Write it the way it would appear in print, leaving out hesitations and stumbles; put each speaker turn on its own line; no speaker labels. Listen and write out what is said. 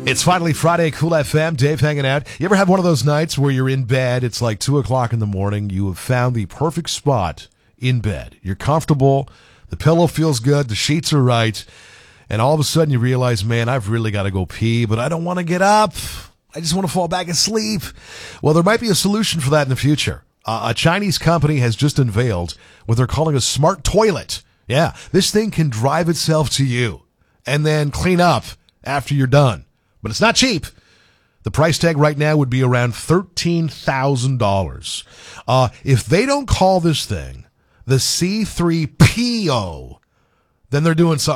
It's finally Friday, Cool FM. Dave hanging out. You ever have one of those nights where you're in bed, it's like 2 o'clock in the morning, you have found the perfect spot in bed. You're comfortable, the pillow feels good, the sheets are right, and all of a sudden you realize, man, I've really got to go pee, but I don't want to get up. I just want to fall back asleep. Well, there might be a solution for that in the future. A Chinese company has just unveiled what they're calling a smart toilet. Yeah, this thing can drive itself to you and then clean up after you're done. But it's not cheap. The price tag right now would be around $13,000. If they don't call this thing the C3PO, then they're doing something